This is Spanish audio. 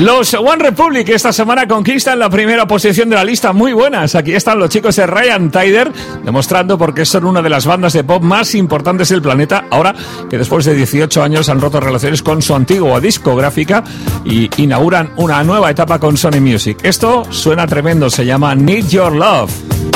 Los One Republic esta semana conquistan la primera posición de la lista. Muy buenas. Aquí están los chicos de Ryan Tedder demostrando por qué son una de las bandas de pop más importantes del planeta. Ahora que después de 18 años han roto relaciones con su antigua discográfica y inauguran una nueva etapa con Sony Music. Esto suena tremendo. Se llama Need Your Love.